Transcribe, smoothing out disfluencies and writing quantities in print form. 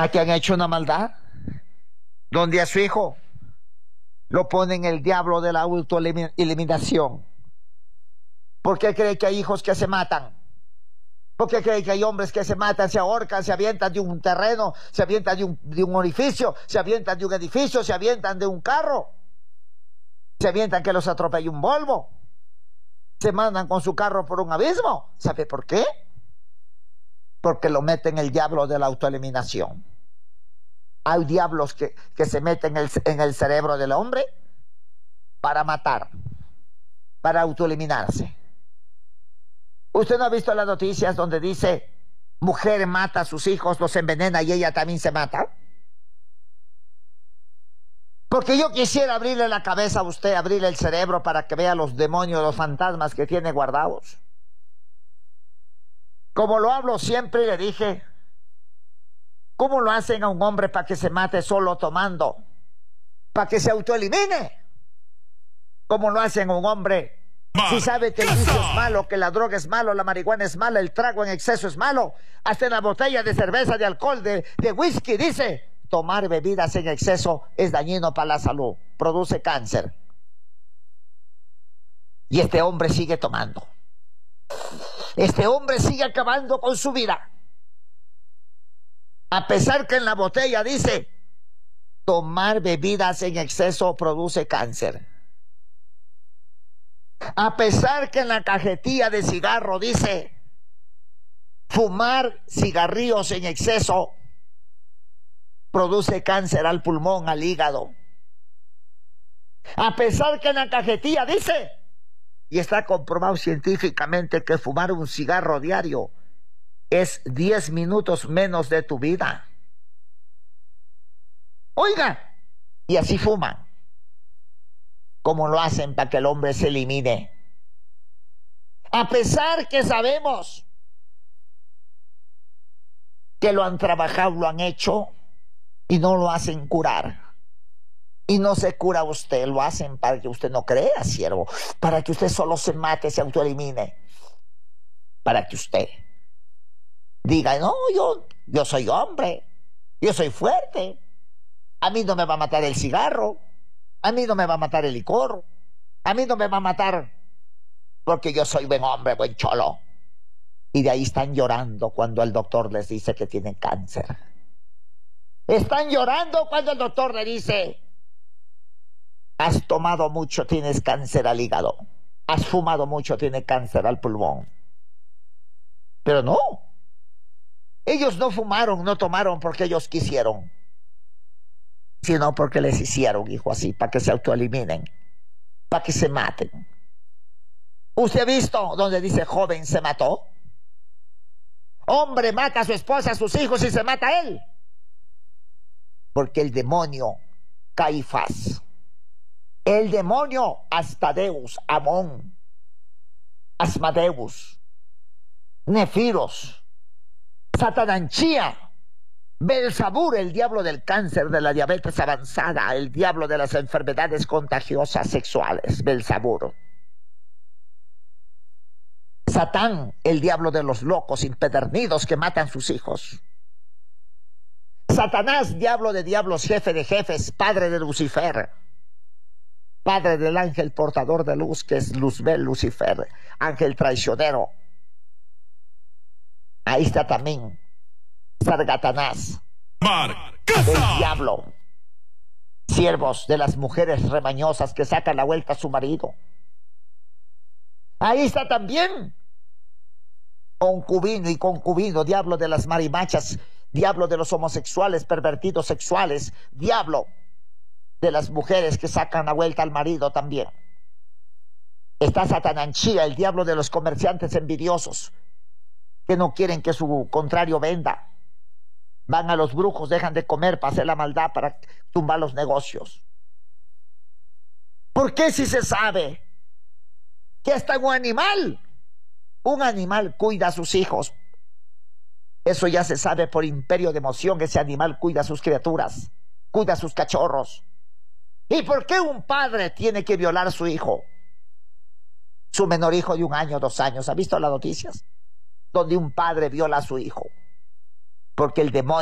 a que han hecho una maldad, donde a su hijo lo ponen el diablo de la autoeliminación. ¿Por qué cree que hay hijos que se matan? ¿Por qué cree que hay hombres que se matan, se ahorcan, se avientan de un terreno, se avientan de un orificio, se avientan de un edificio, se avientan de un carro, se avientan que los atropelle un Volvo, se mandan con su carro por un abismo? ¿Sabe por qué? Porque lo meten el diablo de la autoeliminación. Hay diablos que se meten en el cerebro del hombre para matar, para autoeliminarse. ¿Usted no ha visto las noticias donde dice, mujer mata a sus hijos, los envenena y ella también se mata? Porque yo quisiera abrirle la cabeza a usted, abrirle el cerebro para que vea los demonios, los fantasmas que tiene guardados. Como lo hablo siempre, le dije, ¿cómo lo hacen a un hombre para que se mate solo tomando? Para que se autoelimine. ¿Cómo lo hacen a un hombre si sabe que el vicio es malo, que la droga es malo, la marihuana es mala, el trago en exceso es malo? Hasta en la botella de cerveza, de alcohol, de whisky dice, tomar bebidas en exceso es dañino para la salud, produce cáncer. Y este hombre sigue tomando. Este hombre sigue acabando con su vida. A pesar que en la botella dice, tomar bebidas en exceso produce cáncer. A pesar que en la cajetilla de cigarro dice, fumar cigarrillos en exceso produce cáncer al pulmón, al hígado. A pesar que en la cajetilla dice, y está comprobado científicamente, que fumar un cigarro diario es 10 minutos menos de tu vida. Oiga, y así fuman. ¿Cómo lo hacen para que el hombre se elimine? A pesar que sabemos que lo han trabajado, lo han hecho, y no lo hacen curar. Y no se cura usted, lo hacen para que usted no crea, siervo, para que usted solo se mate, se autoelimine, para que usted diga, no, yo soy hombre, yo soy fuerte, a mí no me va a matar el cigarro, a mí no me va a matar el licor, a mí no me va a matar porque yo soy buen hombre, buen cholo. Y de ahí están llorando cuando el doctor les dice que tienen cáncer. Están llorando cuando el doctor le dice, has tomado mucho, tienes cáncer al hígado. Has fumado mucho, tienes cáncer al pulmón. Pero no. Ellos no fumaron, no tomaron porque ellos quisieron, sino porque les hicieron, hijo, así, para que se autoeliminen, para que se maten. ¿Usted ha visto donde dice joven se mató? Hombre mata a su esposa, a sus hijos y se mata a él. Porque el demonio Caifás, el demonio Astadeus, Amón, Asmadeus, Nefiros, Satananchía, Belzabur, el diablo del cáncer, de la diabetes avanzada, el diablo de las enfermedades contagiosas sexuales, Belzabur. Satán, el diablo de los locos impedernidos que matan sus hijos. Satanás, diablo de diablos, jefe de jefes, padre de Lucifer, padre del ángel portador de luz, que es Luzbel, Lucifer, ángel traicionero. Ahí está también Sargatanás, el diablo, siervos de las mujeres remañosas que sacan la vuelta a su marido. Ahí está también concubino y concubino, diablo de las marimachas, diablo de los homosexuales, pervertidos sexuales, diablo de las mujeres que sacan la vuelta al marido también. Está Satananchía, el diablo de los comerciantes envidiosos, que no quieren que su contrario venda. Van a los brujos, dejan de comer para hacer la maldad, para tumbar los negocios. ¿Por qué si se sabe que hasta un animal cuida a sus hijos? Eso ya se sabe por imperio de emoción, que ese animal cuida a sus criaturas, cuida a sus cachorros. ¿Y por qué un padre tiene que violar a su hijo? Su menor hijo de 1 año, 2 años. ¿Ha visto las noticias? Donde un padre viola a su hijo. Porque el demonio